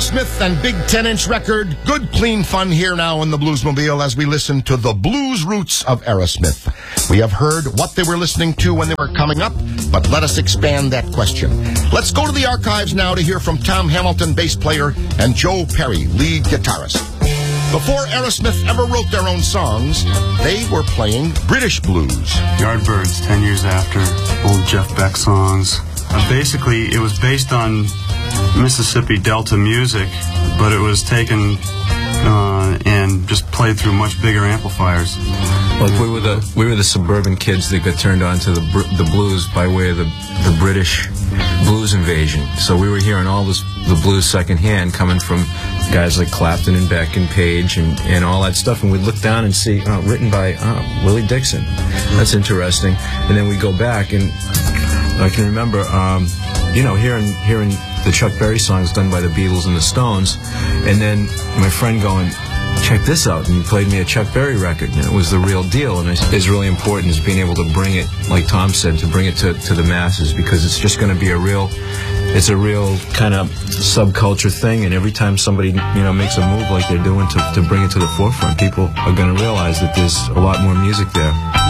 Aerosmith and Big 10-inch record. Good, clean fun here now in the Bluesmobile as we listen to the blues roots of Aerosmith. We have heard what they were listening to when they were coming up, but let us expand that question. Let's go to the archives now to hear from Tom Hamilton, bass player, and Joe Perry, lead guitarist. Before Aerosmith ever wrote their own songs, they were playing British blues. Yardbirds, 10 years after, old Jeff Beck songs. Basically, it was based on Mississippi Delta music, but it was taken and just played through much bigger amplifiers. Like we were the suburban kids that got turned on to the blues by way of the British blues invasion. So we were hearing all the blues secondhand coming from guys like Clapton and Beck and Page and all that stuff, and we'd look down and see written by Willie Dixon. That's interesting. And then we go back, and I can remember hearing the Chuck Berry songs done by the Beatles and the Stones, and then my friend going, check this out, and he played me a Chuck Berry record, and it was the real deal. And it's really important is being able to bring it, like Tom said, to bring it to the masses, because it's just going to be a real kind of subculture thing, and every time somebody makes a move like they're doing to bring it to the forefront, people are going to realize that there's a lot more music there.